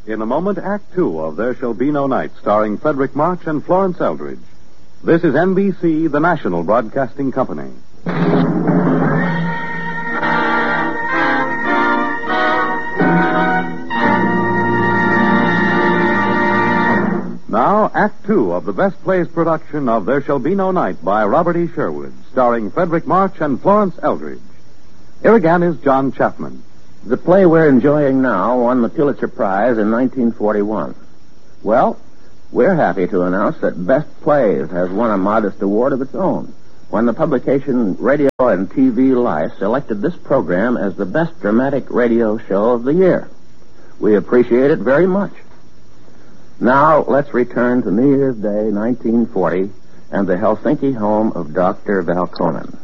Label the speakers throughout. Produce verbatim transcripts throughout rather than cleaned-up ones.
Speaker 1: In a moment, Act Two of There Shall Be No Night, starring Frederick March and Florence Eldridge. This is N B C, the national broadcasting company. Now, Act Two of the Best Plays production of There Shall Be No Night by Robert E. Sherwood, starring Frederick March and Florence Eldridge. Here again is John Chapman.
Speaker 2: The play we're enjoying now won the Pulitzer Prize in nineteen forty-one. Well, we're happy to announce that Best Plays has won a modest award of its own when the publication Radio and T V Life selected this program as the best dramatic radio show of the year. We appreciate it very much. Now, let's return to New Year's Day, nineteen forty, and the Helsinki home of Doctor Valkonen.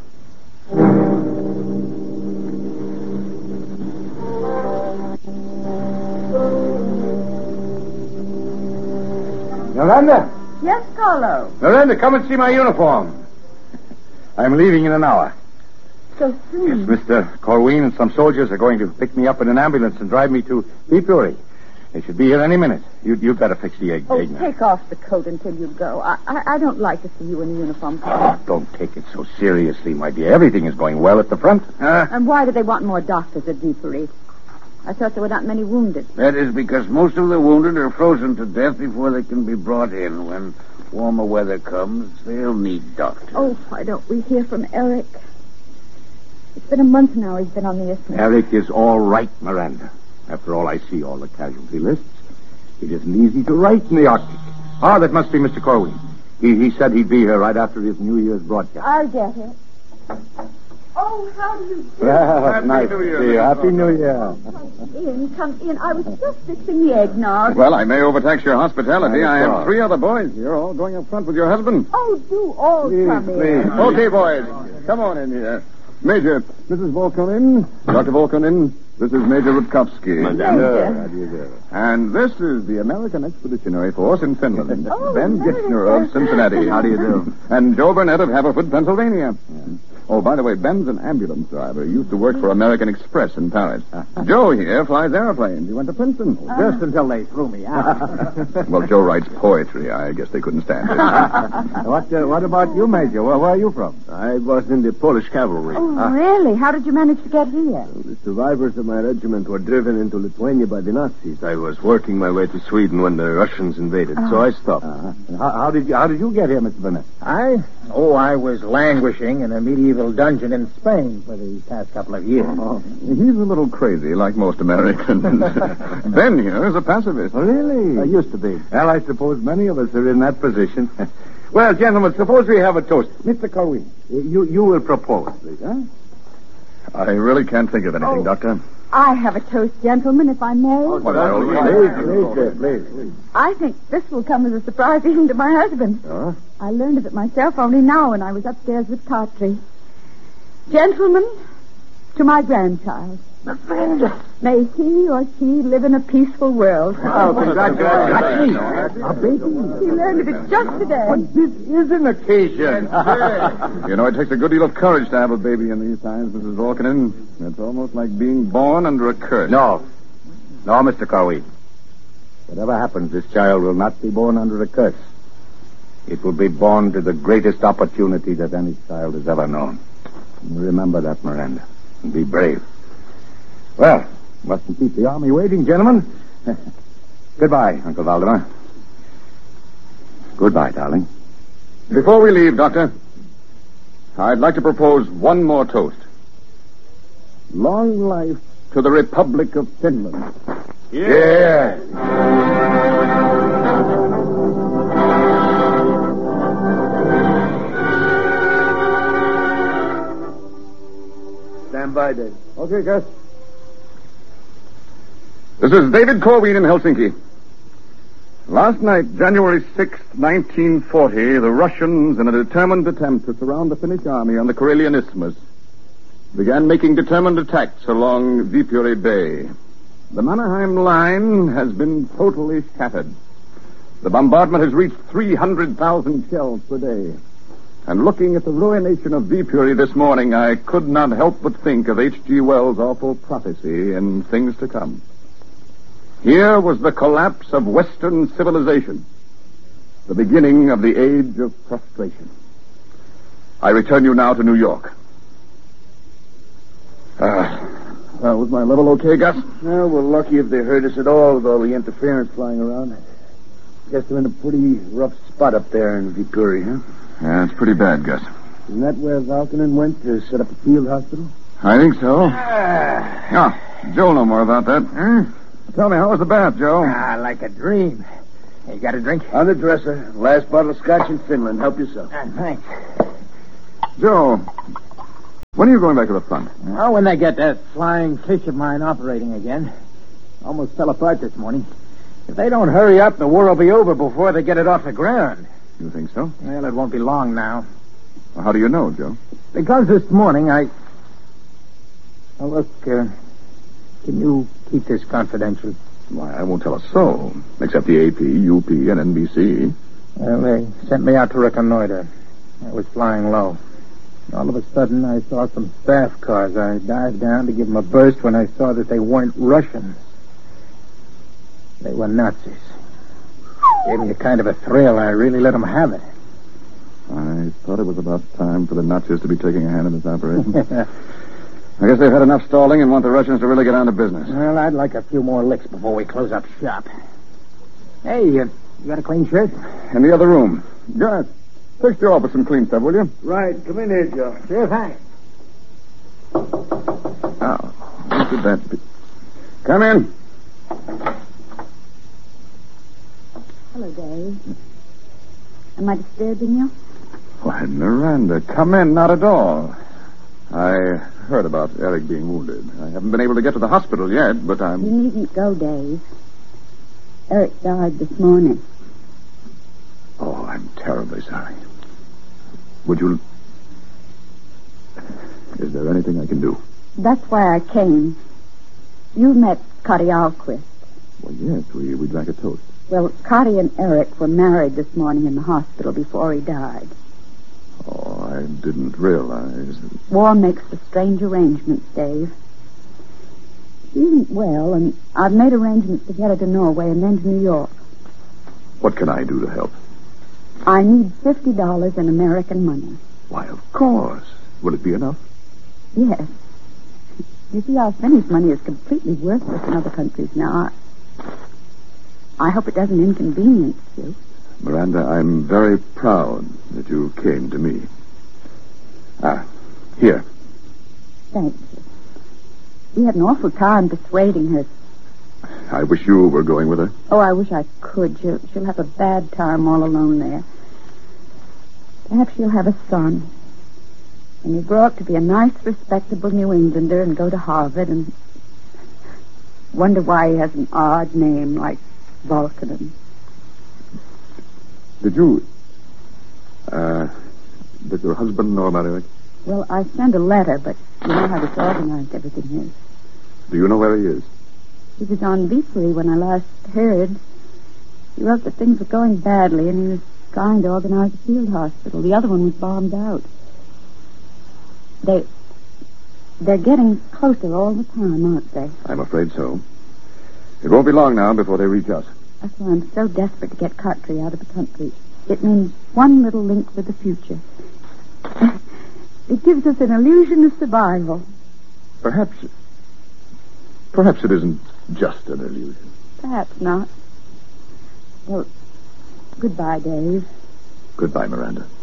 Speaker 3: Miranda?
Speaker 4: Yes, Carlo.
Speaker 3: Miranda, come and see my uniform. I'm leaving in an hour.
Speaker 4: So soon?
Speaker 3: Yes, Mister Corwin and some soldiers are going to pick me up in an ambulance and drive me to Viipuri. They should be here any minute. You, you'd better fix the egg.
Speaker 4: Oh,
Speaker 3: egg now.
Speaker 4: take off the coat until you go. I, I, I don't like to see you in uniform.
Speaker 3: Oh, don't take it so seriously, my dear. Everything is going well at the front. Uh,
Speaker 4: and why do they want more doctors at Viipuri? I thought there were not many wounded.
Speaker 5: That is because most of the wounded are frozen to death before they can be brought in. When warmer weather comes, they'll need doctors.
Speaker 4: Oh, why don't we hear from Eric? It's been a month now he's been on the isthmus.
Speaker 3: Eric is all right, Miranda. After all, I see all the casualty lists. It isn't easy to write in the Arctic. Ah, that must be Mister Corwin. He, he said he'd be here right after his New Year's broadcast.
Speaker 4: I'll get it. Oh, how do you do?
Speaker 3: Well, Happy nice New Year. To see you. Happy New Year.
Speaker 4: Come in, come in. I was just fixing the eggnog.
Speaker 6: Well, I may overtax your hospitality. I
Speaker 3: all.
Speaker 6: have three other boys here, all going up front with your husband.
Speaker 4: Oh, do all
Speaker 3: Please,
Speaker 4: come
Speaker 3: please.
Speaker 4: in.
Speaker 6: Okay, boys. Come on in here. Major, Missus Volkonin, Doctor Volkonin, this is Major Rutkowski.
Speaker 4: Major.
Speaker 6: And this is the American Expeditionary Force in Finland.
Speaker 4: Oh,
Speaker 6: Ben
Speaker 4: America.
Speaker 6: Gitchner of Cincinnati. How do you do? And Joe Burnett of Haverford, Pennsylvania. Yeah. Oh, by the way, Ben's an ambulance driver. He used to work for American Express in Paris. Joe here flies airplanes. He went to Princeton.
Speaker 3: Uh, Just until they threw me out.
Speaker 6: Well, Joe writes poetry. I guess they couldn't stand it.
Speaker 3: what, uh, what about you, Major? Where, where are you from?
Speaker 7: I was in the Polish cavalry.
Speaker 4: Oh, uh, really? How did you manage to get here?
Speaker 7: The survivors of my regiment were driven into Lithuania by the Nazis. I was working my way to Sweden when the Russians invaded, uh-huh. so I stopped.
Speaker 3: Uh-huh. How, how did you How did you get here, Mister Burnett?
Speaker 8: I? Oh, I was languishing in a medieval dungeon in Spain for the past couple of years.
Speaker 6: Oh, he's a little crazy, like most Americans. Ben here is a pacifist.
Speaker 3: Oh, really? I used to be. Well, I suppose many of us are in that position. Well, gentlemen, suppose we have a toast. Mister Corwin, you you will propose, please, huh?
Speaker 6: I really can't think of anything,
Speaker 4: Oh.
Speaker 6: Doctor.
Speaker 4: I have a toast, gentlemen, if I may.
Speaker 6: Oh, well,
Speaker 3: please, please, please, please.
Speaker 4: I think this will come as a surprise even to my husband.
Speaker 3: Huh?
Speaker 4: I learned of it myself only now when I was upstairs with Cartree. Gentlemen, to my grandchild. May he or she live in a peaceful world.
Speaker 3: Oh, congratulations. A baby.
Speaker 4: He learned of it just today.
Speaker 3: But this is an occasion.
Speaker 6: You know, it takes a good deal of courage to have a baby in these times, Missus Volkonen. It's almost like being born under a curse.
Speaker 3: No. No, Mister Corwin. Whatever happens, this child will not be born under a curse. It will be born to the greatest opportunity that any child has ever known. Remember that, Miranda. And be brave. Well, mustn't keep the army waiting, gentlemen. Goodbye, Uncle Valdemar. Goodbye, darling.
Speaker 6: Before we leave, Doctor, I'd like to propose one more toast.
Speaker 3: Long life to the Republic of Finland.
Speaker 6: Yeah.
Speaker 7: Stand by, Dave.
Speaker 3: Okay, Gus.
Speaker 6: This is David Corwin in Helsinki. Last night, January sixth, nineteen forty, the Russians, in a determined attempt to surround the Finnish army on the Karelian Isthmus, began making determined attacks along Viipuri Bay. The Mannerheim line has been totally shattered. The bombardment has reached three hundred thousand shells per day. And looking at the ruination of Viipuri this morning, I could not help but think of H G Wells' awful prophecy in Things to Come. Here was the collapse of Western civilization, the beginning of the age of frustration. I return you now to New York. Uh, uh, was my level okay, Gus?
Speaker 5: Well, we're lucky if they hurt us at all with all the interference flying around. Guess they're in a pretty rough spot up there in Viipuri, huh?
Speaker 6: Yeah, it's pretty bad, Gus.
Speaker 5: Isn't that where Valkonen went to set up a field hospital?
Speaker 6: I think so.
Speaker 8: Ah,
Speaker 6: Yeah, Joe'll know more about that.
Speaker 8: huh?
Speaker 6: Tell me, how was the bath, Joe?
Speaker 8: Ah, like a dream. Hey, you got a drink?
Speaker 5: On the dresser. Last bottle of scotch in Finland. Help yourself.
Speaker 8: Ah, thanks.
Speaker 6: Joe, when are you going back to the front?
Speaker 8: Well, when they get that flying fish of mine operating again. Almost fell apart this morning. If they don't hurry up, the war will be over before they get it off the ground.
Speaker 6: You think so?
Speaker 8: Well, it won't be long now.
Speaker 6: Well, how do you know, Joe?
Speaker 8: Because this morning I... Oh, look, uh, can you keep this confidential?
Speaker 6: Why, I won't tell a soul, except the A P, U P, and N B C.
Speaker 8: Well, they sent me out to reconnoiter. I was flying low. All of a sudden, I saw some staff cars. I dived down to give them a burst when I saw that they weren't Russians. They were Nazis. Gave me a kind of a thrill. I really let them have it.
Speaker 6: I thought it was about time for the Nazis to be taking a hand in this operation. I guess they've had enough stalling and want the Russians to really get on to business.
Speaker 8: Well, I'd like a few more licks before we close up shop. Hey, you, you got a clean shirt?
Speaker 6: In the other room. Gus, fix your office some clean stuff, will you?
Speaker 5: Right. Come in here, Joe.
Speaker 8: Sure, thanks.
Speaker 6: Now, what could that be? Come in.
Speaker 4: Hello, Dave. Am I disturbing you?
Speaker 6: Why, Miranda, come in, not at all. I heard about Eric being wounded. I haven't been able to get to the hospital yet, but I'm...
Speaker 4: You needn't go, Dave. Eric died this morning.
Speaker 6: Oh, I'm terribly sorry. Would you... Is there anything I can do?
Speaker 4: That's why I came. You met Cotty Alquist.
Speaker 6: Well, yes, we, we drank a toast.
Speaker 4: Well, Cotty and Eric were married this morning in the hospital before he died.
Speaker 6: Oh, I didn't realize...
Speaker 4: War makes for strange arrangements, Dave. She isn't well, and I've made arrangements to get her to Norway and then to New York.
Speaker 6: What can I do to help?
Speaker 4: I need fifty dollars in American money.
Speaker 6: Why, of course. Will it be enough?
Speaker 4: Yes. You see, our Finnish money is completely worthless in other countries now. I, I hope it doesn't inconvenience you.
Speaker 6: Miranda, I'm very proud that you came to me. Ah, here.
Speaker 4: Thank you. We had an awful time persuading her.
Speaker 6: I wish you were going with her.
Speaker 4: Oh, I wish I could. She'll, she'll have a bad time all alone there. Perhaps she'll have a son. And he'll grow up to be a nice, respectable New Englander and go to Harvard and wonder why he has an odd name like Valkonen.
Speaker 6: Did you... Uh... Did your husband know about Eric?
Speaker 4: Well, I sent a letter, but you know how disorganized everything is.
Speaker 6: Do you know where he is?
Speaker 4: He was on Viipuri when I last heard. He wrote that things were going badly, and he was trying to organize a field hospital. The other one was bombed out. They... They're getting closer all the time, aren't they?
Speaker 6: I'm afraid so. It won't be long now before they reach us.
Speaker 4: That's why I'm so desperate to get Kotri out of the country. It means one little link with the future. It gives us an illusion of survival.
Speaker 6: Perhaps... Perhaps it isn't just an illusion.
Speaker 4: Perhaps not. Well, goodbye, Dave.
Speaker 6: Goodbye, Miranda.